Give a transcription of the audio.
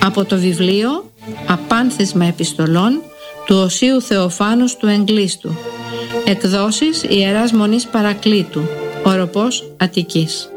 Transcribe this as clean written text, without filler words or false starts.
Από το βιβλίο «Απάνθισμα επιστολών» του Οσίου Θεοφάνους του Εγκλήστου. Εκδόσεις Ιεράς Μονής Παρακλήτου, Οροπός Αττικής.